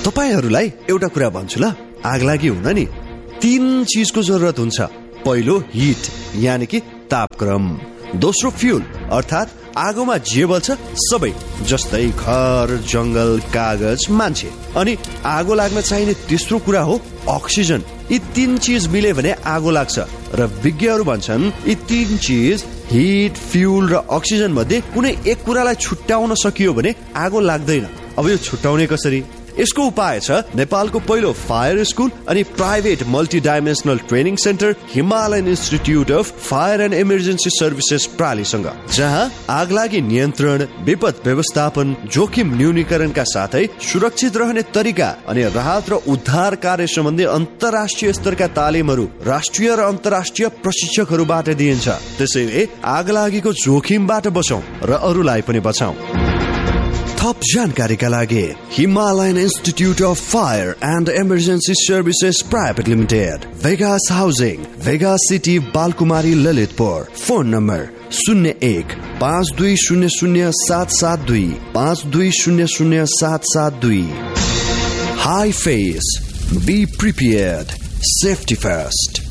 तपाईहरुलाई एउटा कुरा भन्छु ल, आगलागी हुन नि 3 चीजको जरुरत हुन्छ। पहिलो हिट यानी कि तापक्रम, दोस्रो फ्यूल अर्थात आगोमा जे बल्छ सबै, जस्तै घर, जंगल, कागज, मान्छे। अनि आगो लाग्न चाहिने तेस्रो कुरा हो अक्सिजन। यी 3 चीज मिले भने आगो लाग्छ र विज्ञहरू भन्छन् यी 3 चीज हिट, फ्यूल र अक्सिजन मध्ये कुनै एक कुरालाई छुट्याउन सकियो भने आगो लाग्दैन। अब यो छुट्याउने कसरी? यसको उपाय छ नेपालको पहिलो फायर स्कुल अनि private multi dimensional training centre Himalayan institute of fire and emergency services प्रालीसँग, जहाँ आगलागी नियन्त्रण, विपद व्यवस्थापन, जोखिम न्यूनीकरणका साथै सुरक्षित रहने तरिका अनि राहत र उद्धार कार्य सम्बन्धी अन्तर्राष्ट्रिय स्तरका तालिमहरू राष्ट्रिय र अन्तर्राष्ट्रिय प्रशिक्षकहरूबाट दिइन्छ। त्यसैले आगलागीको जोखिमबाट बचौं र अरूलाई पनि बचाउँ। थप जानकारीका लागि Himalayan institute of fire and emergency services private limited, Vegas housing, Vegas city, Balkumari, Lalitpur. Phone number 01-5200-772 5200-772। High face, be prepared, safety first.